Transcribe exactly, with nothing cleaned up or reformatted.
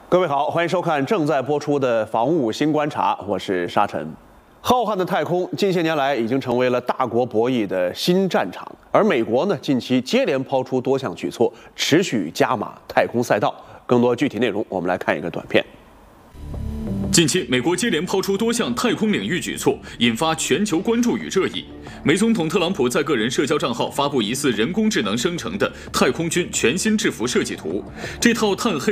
各位好，欢迎收看正在播出的《防务新观察》，我是沙尘。浩瀚的太空近些年来已经成为了大国博弈的新战场，而美国呢，近期接连抛出多项举措，持续加码太空赛道。更多具体内容，我们来看一个短片。 近期，美国接连抛出多项太空领域举措，引发全球关注与热议。美总统特朗普在个人社交账号发布疑似人工智能生成的太空军全新制服设计图，这套碳黑